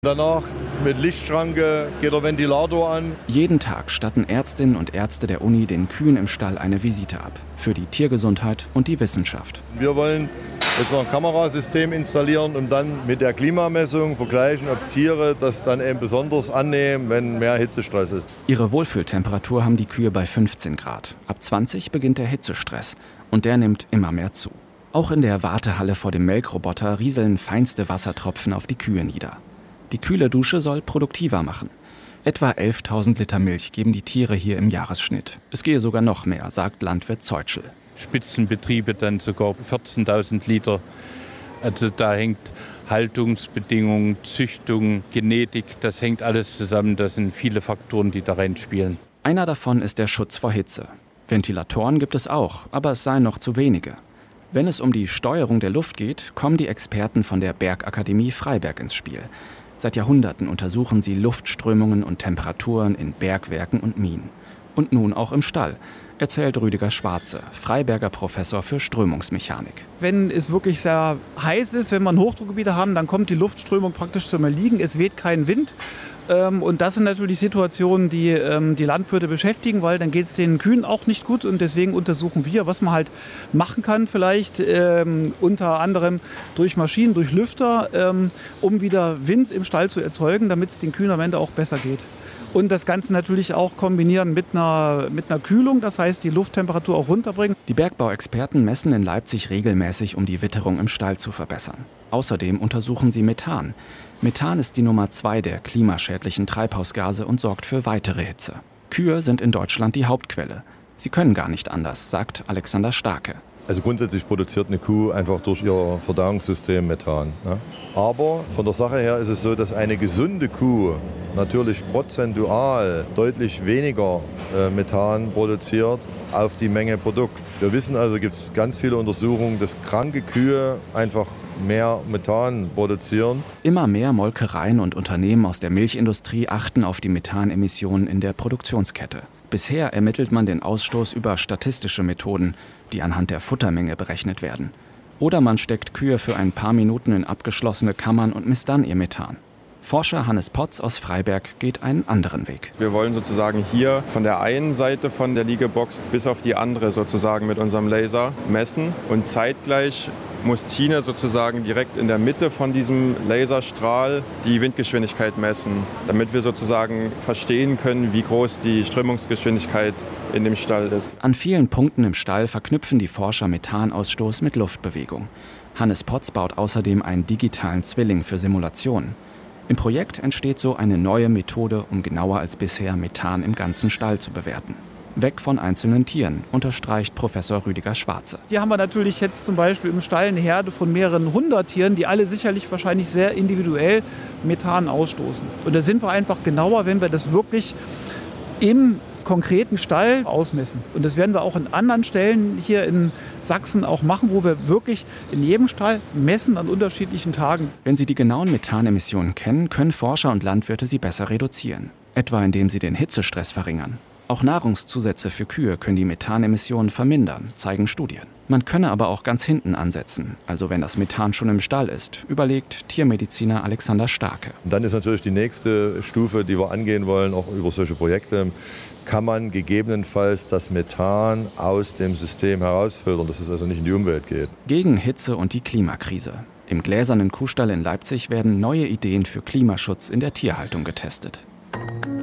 Danach mit Lichtschranke geht der Ventilator an. Jeden Tag statten Ärztinnen und Ärzte der Uni den Kühen im Stall eine Visite ab. Für die Tiergesundheit und die Wissenschaft. Wir wollen jetzt noch ein Kamerasystem installieren und dann mit der Klimamessung vergleichen, ob Tiere das dann eben besonders annehmen, wenn mehr Hitzestress ist. Ihre Wohlfühltemperatur haben die Kühe bei 15 Grad. Ab 20 beginnt der Hitzestress und der nimmt immer mehr zu. Auch in der Wartehalle vor dem Melkroboter rieseln feinste Wassertropfen auf die Kühe nieder. Die kühle Dusche soll produktiver machen. Etwa 11.000 Liter Milch geben die Tiere hier im Jahresschnitt. Es gehe sogar noch mehr, sagt Landwirt Zeutschel. Spitzenbetriebe dann sogar 14.000 Liter. Also da hängt Haltungsbedingungen, Züchtung, Genetik, das hängt alles zusammen. Das sind viele Faktoren, die da reinspielen. Einer davon ist der Schutz vor Hitze. Ventilatoren gibt es auch, aber es seien noch zu wenige. Wenn es um die Steuerung der Luft geht, kommen die Experten von der Bergakademie Freiberg ins Spiel. Seit Jahrhunderten untersuchen sie Luftströmungen und Temperaturen in Bergwerken und Minen. Und nun auch im Stall, erzählt Rüdiger Schwarze, Freiberger Professor für Strömungsmechanik. Wenn es wirklich sehr heiß ist, wenn wir Hochdruckgebiete haben, dann kommt die Luftströmung praktisch zum Erliegen. Es weht kein Wind. Und das sind natürlich Situationen, die die Landwirte beschäftigen, weil dann geht es den Kühen auch nicht gut. Und deswegen untersuchen wir, was man halt machen kann, vielleicht unter anderem durch Maschinen, durch Lüfter, um wieder Wind im Stall zu erzeugen, damit es den Kühen am Ende auch besser geht. Und das Ganze natürlich auch kombinieren mit einer Kühlung, das heißt die Lufttemperatur auch runterbringen. Die Bergbauexperten messen in Leipzig regelmäßig, um die Witterung im Stall zu verbessern. Außerdem untersuchen sie Methan. Methan ist die Nummer 2 der klimaschädlichen Treibhausgase und sorgt für weitere Hitze. Kühe sind in Deutschland die Hauptquelle. Sie können gar nicht anders, sagt Alexander Starke. Also grundsätzlich produziert eine Kuh einfach durch ihr Verdauungssystem Methan. Ne? Aber von der Sache her ist es so, dass eine gesunde Kuh natürlich prozentual deutlich weniger Methan produziert auf die Menge Produkt. Wir wissen also, gibt es ganz viele Untersuchungen, dass kranke Kühe einfach mehr Methan produzieren. Immer mehr Molkereien und Unternehmen aus der Milchindustrie achten auf die Methanemissionen in der Produktionskette. Bisher ermittelt man den Ausstoß über statistische Methoden, die anhand der Futtermenge berechnet werden. Oder man steckt Kühe für ein paar Minuten in abgeschlossene Kammern und misst dann ihr Methan. Forscher Hannes Potz aus Freiberg geht einen anderen Weg. Wir wollen sozusagen hier von der einen Seite von der Liegebox bis auf die andere sozusagen mit unserem Laser messen und zeitgleich muss Tine sozusagen direkt in der Mitte von diesem Laserstrahl die Windgeschwindigkeit messen, damit wir sozusagen verstehen können, wie groß die Strömungsgeschwindigkeit in dem Stall ist. An vielen Punkten im Stall verknüpfen die Forscher Methanausstoß mit Luftbewegung. Hannes Potz baut außerdem einen digitalen Zwilling für Simulationen. Im Projekt entsteht so eine neue Methode, um genauer als bisher Methan im ganzen Stall zu bewerten. Weg von einzelnen Tieren, unterstreicht Professor Rüdiger Schwarze. Hier haben wir natürlich jetzt zum Beispiel im Stall eine Herde von mehreren hundert Tieren, die alle sicherlich wahrscheinlich sehr individuell Methan ausstoßen. Und da sind wir einfach genauer, wenn wir das wirklich im konkreten Stall ausmessen. Und das werden wir auch in anderen Stellen hier in Sachsen auch machen, wo wir wirklich in jedem Stall messen an unterschiedlichen Tagen. Wenn Sie die genauen Methanemissionen kennen, können Forscher und Landwirte sie besser reduzieren. Etwa indem sie den Hitzestress verringern. Auch Nahrungszusätze für Kühe können die Methanemissionen vermindern, zeigen Studien. Man könne aber auch ganz hinten ansetzen, also wenn das Methan schon im Stall ist, überlegt Tiermediziner Alexander Starke. Und dann ist natürlich die nächste Stufe, die wir angehen wollen, auch über solche Projekte, kann man gegebenenfalls das Methan aus dem System herausfiltern, dass es also nicht in die Umwelt geht. Gegen Hitze und die Klimakrise. Im gläsernen Kuhstall in Leipzig werden neue Ideen für Klimaschutz in der Tierhaltung getestet.